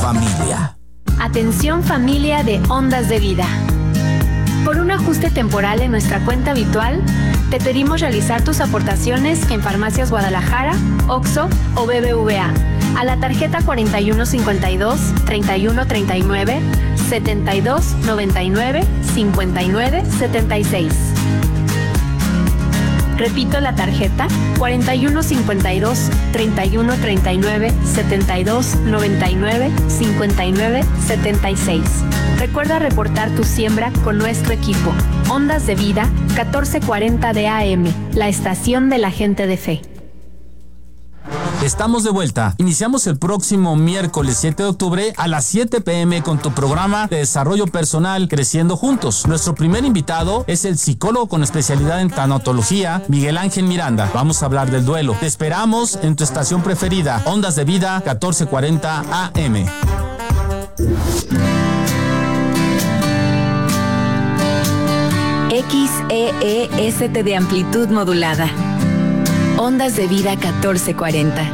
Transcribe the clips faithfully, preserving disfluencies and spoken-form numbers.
familia. Atención familia de Ondas de Vida. Por un ajuste temporal en nuestra cuenta habitual, te pedimos realizar tus aportaciones en Farmacias Guadalajara, Oxxo o B B V A a la tarjeta cuarenta y uno cincuenta y dos, treinta y uno treinta y nueve, setenta y dos noventa y nueve, cincuenta y nueve setenta y seis. Repito la tarjeta cuarenta y uno cincuenta y dos, treinta y uno treinta y nueve, setenta y dos noventa y nueve, cincuenta y nueve setenta y seis. Recuerda reportar tu siembra con nuestro equipo. Ondas de Vida, catorce cuarenta de A M, la estación de la gente de fe. Estamos de vuelta. Iniciamos el próximo miércoles siete de octubre a las siete pm con tu programa de desarrollo personal Creciendo Juntos. Nuestro primer invitado es el psicólogo con especialidad en tanatología, Miguel Ángel Miranda. Vamos a hablar del duelo. Te esperamos en tu estación preferida, Ondas de Vida, catorce cuarenta A M. X E E S T de amplitud modulada. Ondas de Vida catorce cuarenta.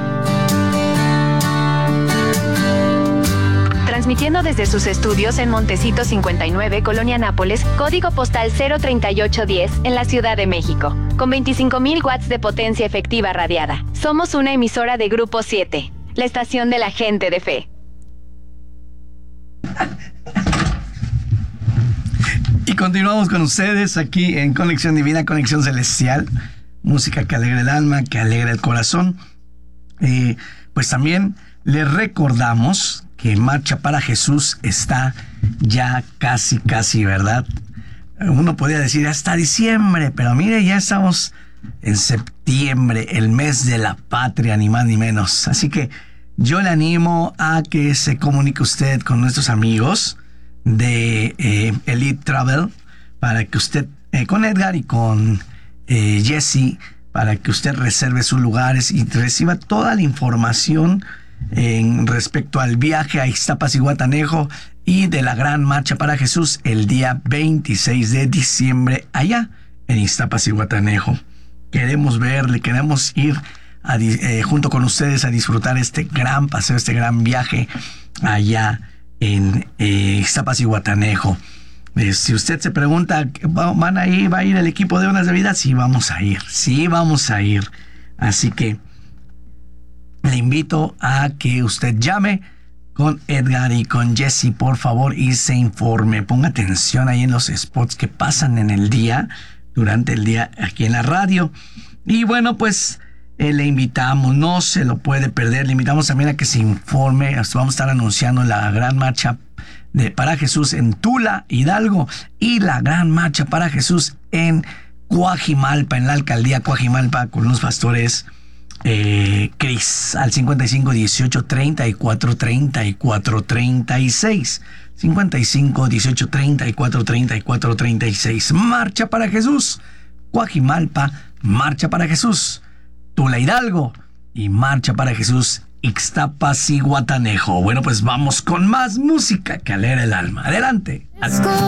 Transmitiendo desde sus estudios en Montecito cincuenta y nueve, Colonia Nápoles, código postal cero treinta y ocho diez, en la Ciudad de México, con veinticinco mil watts de potencia efectiva radiada. Somos una emisora de Grupo siete, la estación de la gente de fe. Y continuamos con ustedes aquí en Conexión Divina, Conexión Celestial. Música que alegra el alma, que alegra el corazón. Eh, pues también les recordamos que Marcha para Jesús está ya casi, casi, ¿verdad? Uno podría decir hasta diciembre, pero mire, ya estamos en septiembre, el mes de la patria, ni más ni menos. Así que yo le animo a que se comunique usted con nuestros amigos de eh, Elite Travel, para que usted, eh, con Edgar y con eh, Jesse, para que usted reserve sus lugares y reciba toda la información en respecto al viaje a Ixtapas y Guatanejo y de la gran Marcha para Jesús el día veintiséis de diciembre allá en Ixtapas y Guatanejo. Queremos verle, queremos ir a, eh, junto con ustedes a disfrutar este gran paseo, este gran viaje allá en eh, Ixtapas y Guatanejo. Eh, si usted se pregunta, ¿van a ir, va a ir el equipo de Ondas de Vida? Sí, vamos a ir, sí, vamos a ir. Así que le invito a que usted llame con Edgar y con Jesse, por favor, y se informe. Ponga atención ahí en los spots que pasan en el día, durante el día aquí en la radio. Y bueno, pues eh, le invitamos, no se lo puede perder. Le invitamos también a que se informe. Vamos a estar anunciando la gran marcha de para Jesús en Tula, Hidalgo, y la gran marcha para Jesús en Coajimalpa, en la alcaldía Coajimalpa, con los pastores eh, Cris, al cincuenta y cinco dieciocho treinta y cuatro treinta y cuatro treinta y seis. cincuenta y cinco dieciocho treinta y cuatro treinta y cuatro treinta y seis. Marcha para Jesús, Coajimalpa, marcha para Jesús, Tula, Hidalgo, y marcha para Jesús, Ixtapas y Guatanejo. Bueno, pues vamos con más música que alegra el alma. Adelante. Adelante.